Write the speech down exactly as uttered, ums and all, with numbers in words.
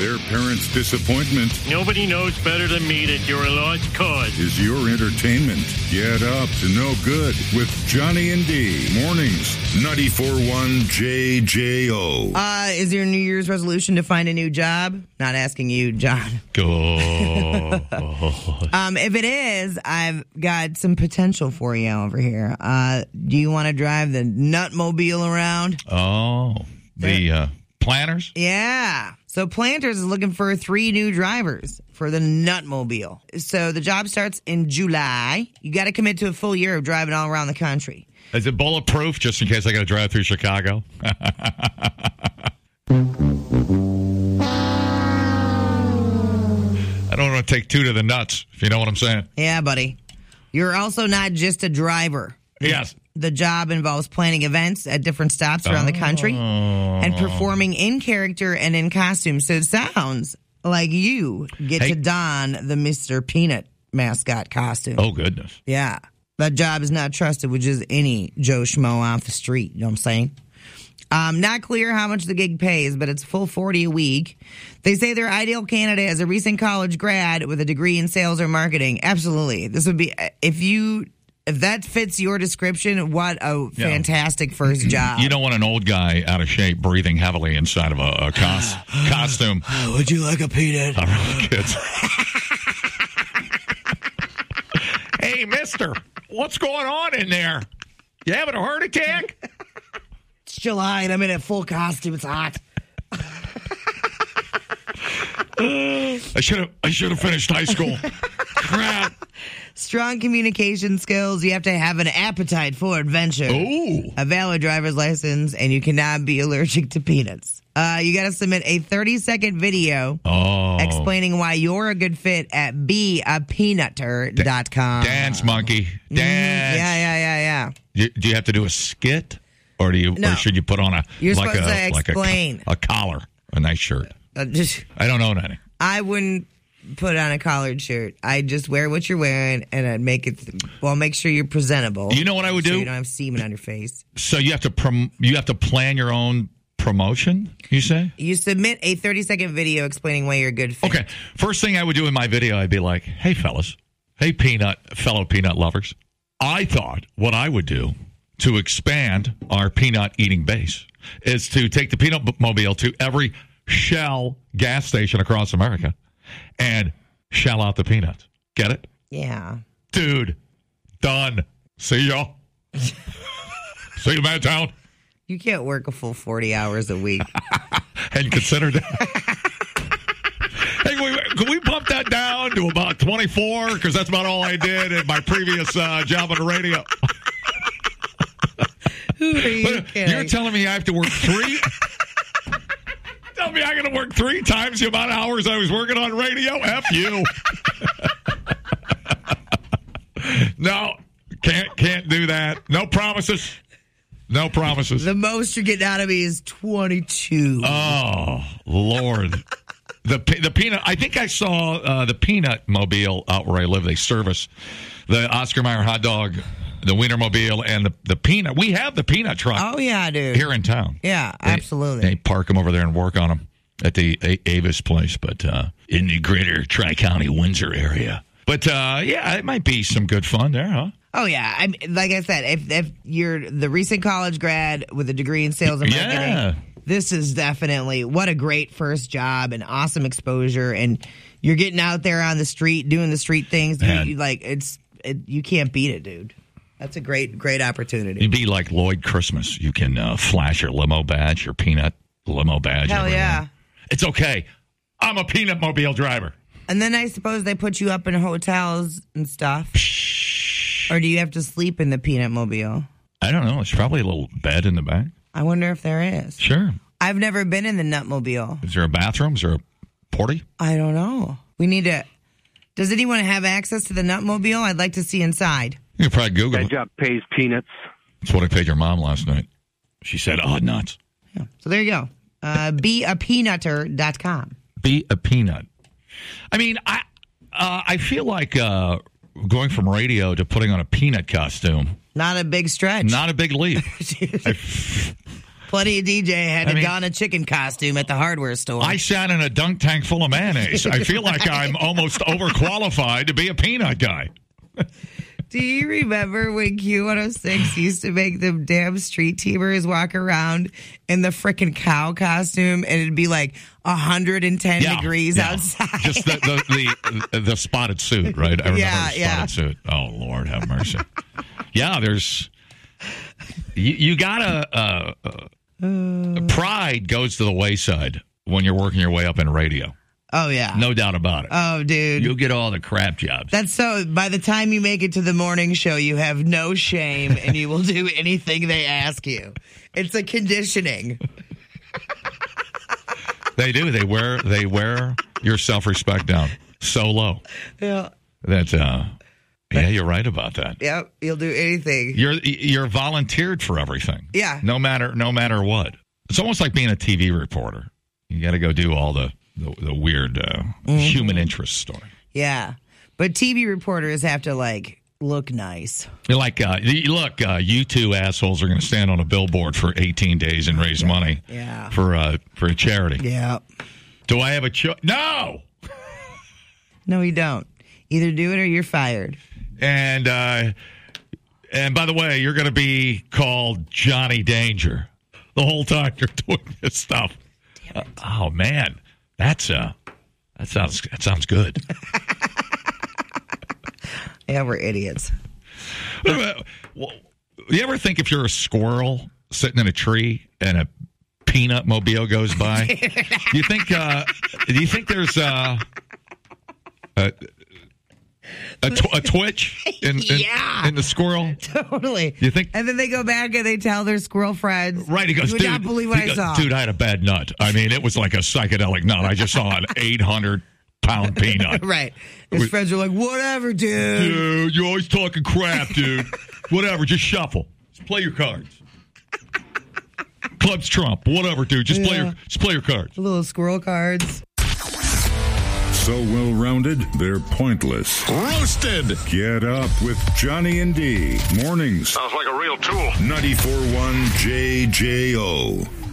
Their parents' disappointment Nobody knows better than me that you're a lost cause. is your entertainment. Get up to no good with Johnny and D. Mornings, ninety-four point one J J O. Uh, is your New Year's resolution to find a new job? Not asking you, John. Go. Um, if it is, I've got some potential for you over here. Uh, do you want to drive the Nutmobile around? Oh, the uh, planners? Yeah. So Planters is looking for three new drivers for the Nutmobile. So the job starts in July. You got to commit to a full year of driving all around the country. Is it bulletproof just in case I got to drive through Chicago? I don't want to take two to the nuts, if you know what I'm saying. Yeah, buddy. You're also not just a driver. Yes. The job involves planning events at different stops around the country and performing in character and in costume. So it sounds like you get Hey. to don the Mister Peanut mascot costume. Oh, goodness. Yeah. That job is not trusted with just any Joe Schmo off the street. You know what I'm saying? Um, not clear how much the gig pays, but it's full forty a week. They say their ideal candidate is a recent college grad with a degree in sales or marketing. Absolutely. This would be, if you, if that fits your description, what a fantastic first job. You don't want an old guy out of shape breathing heavily inside of a, a cos- costume. Would you like a peanut? All right, kids. Hey, mister, what's going on in there? You having a heart attack? It's July and I'm in a full costume. It's hot. I should have I should have finished high school. Crap. Strong communication skills. You have to have an appetite for adventure. Ooh. A valid driver's license, and you cannot be allergic to peanuts. Uh, you got to submit a thirty-second video Oh. explaining why you're a good fit at be a peanutter dot com. Dance, monkey. Dance. Mm, yeah, yeah, yeah, yeah. You, do you have to do a skit, or do you, No. or should you put on a You're like supposed a to like a, explain. a collar, a nice shirt? Uh, just, I don't own any. I wouldn't put on a collared shirt. I just wear what you're wearing, and I'd make it. Well, make sure you're presentable. You know what I would so do? You don't have semen on your face. So you have to prom- you have to plan your own promotion. You say? You submit a thirty-second video explaining why you're a good fit. Okay. First thing I would do in my video, I'd be like, "Hey, fellas, hey, peanut fellow peanut lovers, I thought what I would do to expand our peanut eating base is to take the peanut mobile to every Shell gas station across America and shell out the peanuts. Get it? Yeah. Dude, done. See y'all. See you, Madtown. You can't work a full forty hours a week. And consider that. Hey, we, can we bump that down to about twenty-four? Because that's about all I did in my previous uh, job on the radio. Who are you But kidding? you're telling me I have to work three? Tell me I got to work three times the amount of hours I was working on radio? F you. No, can't can't do that. No promises. No promises. The most you're getting out of me is twenty-two. Oh, Lord. The the peanut. I think I saw uh, the Peanut Mobile out where I live. They service the Oscar Mayer hot dog, the Wienermobile, and the, the peanut. We have the peanut truck Oh, yeah, dude. here in town. Yeah, They- absolutely. They park them over there and work on them at the A- Avis place, but uh, in the greater Tri-County Windsor area. But, uh, yeah, it might be some good fun there, huh? Oh, yeah. I mean, like I said, if, if you're the recent college grad with a degree in sales and marketing, Yeah. this is definitely what a great first job and awesome exposure. And you're getting out there on the street, doing the street things. You, Man. you, like, it's it, you can't beat it, dude. That's a great, great opportunity. You'd be like Lloyd Christmas. You can uh, flash your limo badge, your peanut limo badge. Hell everywhere. yeah. It's okay. I'm a peanut mobile driver. And then I suppose they put you up in hotels and stuff. Or do you have to sleep in the Peanut Mobile? I don't know. It's probably a little bed in the back. I wonder if there is. Sure. I've never been in the Nutmobile. Is there a bathroom? Is there a porty? I don't know. We need to. Does anyone have access to the Nutmobile? I'd like to see inside. You can probably Google That it. job pays peanuts. That's what I paid your mom last night. She said, oh, nuts. Yeah. So there you go. Uh, be a peanutter dot com. Be a peanut. I mean, I uh, I feel like uh, going from radio to putting on a peanut costume, Not a big stretch. not a big leap. I, Plenty of D J had to I mean, don a chicken costume at the hardware store. I sat in a dunk tank full of mayonnaise. I feel like I'm almost overqualified to be a peanut guy. Do you remember when Q one oh six used to make them damn street teamers walk around in the frickin' cow costume and it'd be like one hundred ten Yeah, degrees yeah. outside? Just the the, the the spotted suit, right? I remember Yeah, the spotted yeah. suit. Oh, Lord have mercy. Yeah, there's... You, you gotta... Uh, uh, pride goes to the wayside when you're working your way up in radio. Oh, yeah. No doubt about it. Oh, dude. You'll get all the crap jobs. That's so, by the time you make it to the morning show, you have no shame and you will do anything they ask you. It's a conditioning. They do. They wear they wear your self-respect down so low. Yeah. That, uh, yeah, you're right about that. Yep. You'll do anything. You're you're volunteered for everything. Yeah. No matter no matter what. It's almost like being a T V reporter. You got to go do all the the, the weird uh, mm-hmm. human interest story. Yeah, but T V reporters have to like look nice. You're like, uh, look, uh, you two assholes are going to stand on a billboard for eighteen days and raise money. Yeah. For uh, for a charity. Yeah. Do I have a choice? No. No, you don't. Either do it or you're fired. And uh, and by the way, you're going to be called Johnny Danger the whole time you're doing this stuff. Uh, oh man, that's uh, that sounds that sounds good. Yeah, we're idiots. Well, you ever think if you're a squirrel sitting in a tree and a peanut mobile goes by, do you think uh, do you think there's uh, a a, tw- a twitch in, in, yeah. in the squirrel? Totally. You think? And then they go back and they tell their squirrel friends. Right, he goes, you would dude, not believe what he I goes, saw. dude, I had a bad nut. I mean, it was like a psychedelic nut. I just saw an eight hundred pound peanut. Right. His was, friends are like, whatever, dude. Dude, you're always talking crap, dude. Whatever, just shuffle. Just play your cards. Club's Trump. Whatever, dude. Just, yeah. play, your, just play your cards. Little squirrel cards. So well-rounded, they're pointless. Roasted. Get up with Johnny and D. Mornings. Sounds like a real tool. ninety-four point one J J O.